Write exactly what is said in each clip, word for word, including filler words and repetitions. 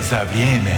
za vrijeme.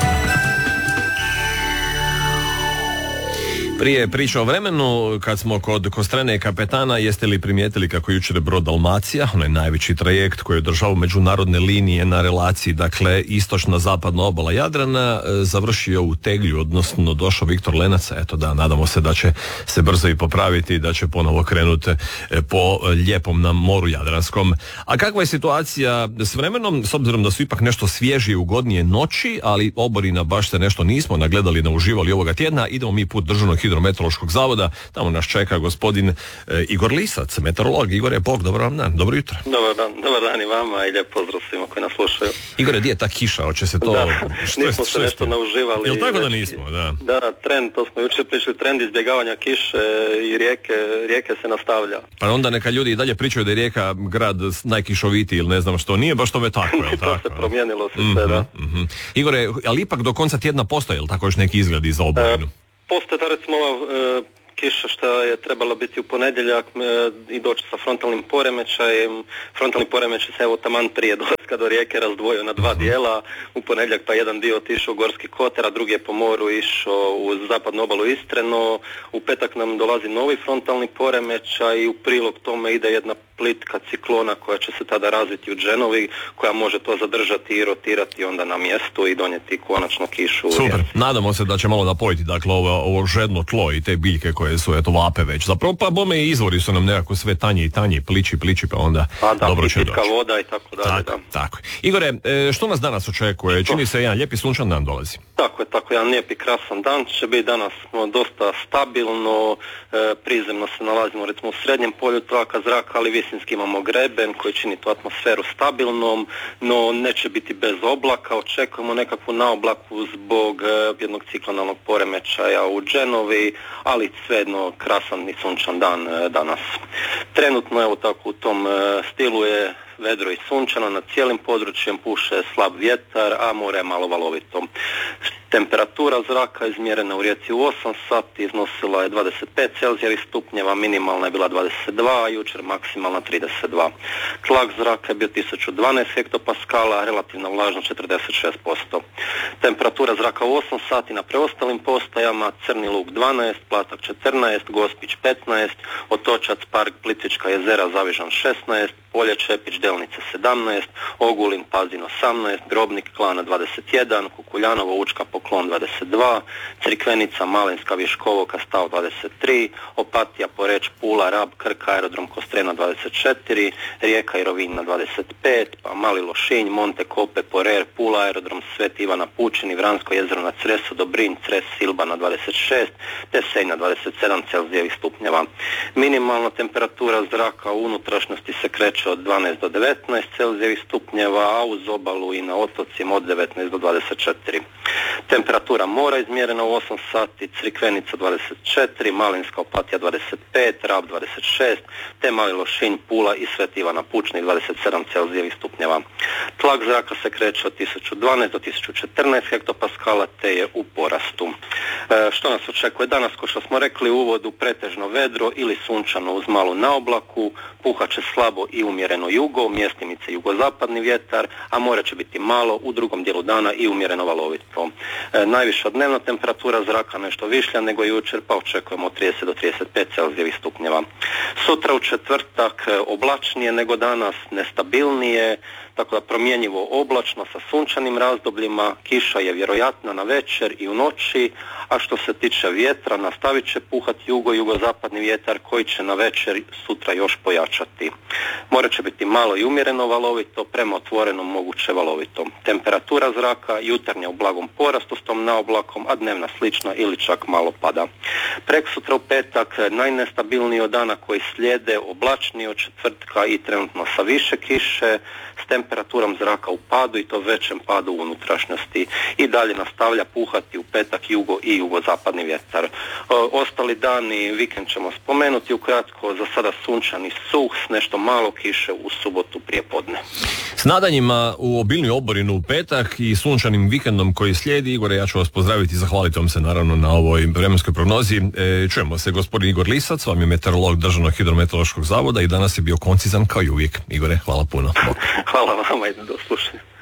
Prije priča o vremenu, kad smo kod Kostrene i kapetana, jeste li primijetili kako jučer brod Dalmacija, onaj najveći trajekt koji je održavao međunarodne linije na relaciji, dakle, istočna-zapadna obala Jadrana, završio u teglju, odnosno došao Viktor Lenac. Eto da, nadamo se da će se brzo i popraviti i da će ponovo krenuti po lijepom na moru Jadranskom. A kakva je situacija s vremenom, s obzirom da su ipak nešto svježije, ugodnije noći, ali oborina baš se nešto nismo nagledali, nauživali ovoga tjedna, idemo mi put Državnog hidrometeorološkog zavoda, tamo nas čeka gospodin e, Igor Lisac, meteorolog. Igor je Bog, dobro vam dan, dobro jutro. Dobar dan, dobar dan i vama i lijep pozdrav svima koji nas slušaju. Igor, gdje je ta kiša, hoće se to... Da, što nismo je, se nešto nauživali. Jel tako već, da nismo, da? Da, trend, to smo jučer pričali, trend izbjegavanja kiše i rijeke, rijeke se nastavlja. Pa onda neka ljudi i dalje pričaju da je Rijeka grad najkišovitiji ili ne znam što, nije baš tome tako, jel tako? To se promijenilo se mm-hmm, sve, da. Mm-hmm. Igore, ali ipak do konca tjedna postoje, jel tako još neki izgledi za oborinu? E, postoje da recimo ova e, kiša što je trebala biti u ponedjeljak e, i doći sa frontalnim poremećajem. Frontalni poremećaj se evo taman prije dolaska do Rijeke razdvojio na dva dijela. U ponedjeljak pa jedan dio otišao u Gorski kotar, a drugi je po moru išao u zapadnu obalu Istre, no u petak nam dolazi novi frontalni poremećaj i u prilog tome ide jedna plitka ciklona koja će se tada razviti u Genovi, koja može to zadržati i rotirati onda na mjestu i donijeti konačno kišu. Super, jesen. nadamo se da će malo napojiti, dakle, ovo, ovo žedno tlo i te biljke koje su, eto, vape već. Zapravo, pa bome i izvori su nam nekako sve tanji i tanji, pliči, pliči, pa onda pa da, dobro će pitka doći. voda i tako dalje. Tako, da. tako. Igore, što nas danas očekuje? Čini se jedan lijepi sunčan dan dolazi. Tako je, tako jedan lijepi krasan dan će biti danas dosta stabilno, e, prizemno se nalazimo recimo u srednjem polju tlaka zraka, ali visinski imamo greben koji čini tu atmosferu stabilnom, no neće biti bez oblaka, očekujemo nekakvu naoblaku zbog e, jednog ciklonalnog poremećaja u Genovi, ali svejedno krasan i sunčan dan e, danas. Trenutno evo tako u tom e, stilu je vedro i sunčano, nad cijelim područjem puše slab vjetar, a more je malo valovito. Temperatura zraka izmjerena u Rijeci u osam sati iznosila je dvadeset pet celzijevih stupnjeva, minimalna je bila dvadeset dva, a jučer maksimalna trideset dva. Tlak zraka je bio tisuću dvanaest hektopaskala, a relativna vlažnost četrdeset šest posto. Temperatura zraka u osam sati na preostalim postajama: Crni Lug dvanaest, Platak četrnaest, Gospić petnaest, Otočac, Park, Plitvička jezera, Zavižan šesnaest, Polje, Čepić, Delnice sedamnaest, Ogulin, Pazin osamnaest, Grobnik, Klana dvadeset jedan, Kukuljanovo, Učka, Poklon dvadeset dva, Crikvenica, Malinska, Viškovo, Kastav dvadeset tri, Opatija, Poreč, Pula, Rab, Krka, Aerodrom Kostrena dvadeset četiri, Rijeka i Rovinj dvadeset pet, pa Mali Lošinj, Monte Kope, Porer, Pula, Aerodrom Sveti Ivana Pučini, Vransko jezero na Cresu, Dobrinj, Cres, Silba na dvadeset šest, te Senj na dvadeset sedam celzijevih stupnjeva. Minimalna temperatura zraka u unutrašnjosti se kreće od dvanaest do devetnaest celzijevih stupnjeva, a uz obalu i na otocima od devetnaest do dvadeset četiri. Temperatura mora izmjerena u osam sati: Crikvenica dvadeset četiri, Malinska, Opatija dvadeset pet, Rab dvadeset šest, te Mali Lošinj, Pula i Sveti Ivana Pučni dvadeset sedam celzijevih stupnjeva. Tlak zraka se kreće od tisuću dvanaest do tisuću četrnaest hektopaskala, te je u porastu. E, što nas očekuje danas? Ko što smo rekli u uvodu, pretežno vedro ili sunčano uz malu naoblaku, puhat će slabo i umjereno jugo, mjestimice jugozapadni vjetar, a more će biti malo, u drugom dijelu dana i umjereno valovito. E, najviša dnevna temperatura zraka nešto višlja nego jučer, pa očekujemo od trideset do trideset pet celzijevih stupnjeva. Sutra u četvrtak oblačnije nego danas, nestabilnije, tako da promjenjivo oblačno sa sunčanim razdobljima, kiša je vjerojatna na večer i u noći, a što se tiče vjetra, nastavit će puhati jugo-jugozapadni vjetar koji će na večer sutra još pojačati. More će biti malo i umjereno valovito, prema otvorenom moguće valovito. Temperatura zraka jutarnja u blagom porastu s tom naoblakom, a dnevna slična ili čak malo pada. Preksutra u petak najnestabilniji od dana koji slijede, oblačniji od četvrtka i trenutno sa više kiše, s temperaturom zraka u padu i to većem padu u unutrašnjosti, i dalje nastavlja puhati u petak jugo i jugozapadni vjetar. O, ostali dani, vikend ćemo spomenuti ukratko, za sada sunčan i suh s nešto malo kiše u subotu prije podne. S nadanjima u obilniju oborinu u petak i sunčanim vikendom koji slijedi, Igore, ja ću vas pozdraviti i zahvaliti vam se naravno na ovoj vremenskoj prognozi. E, čujemo se, gospodin Igor Lisac, vam je meteorolog Državnog hidrometeorološkog zavoda i danas je bio koncizan kao i uvijek. Igore, hvala puno. Hvala vama i do slušanja.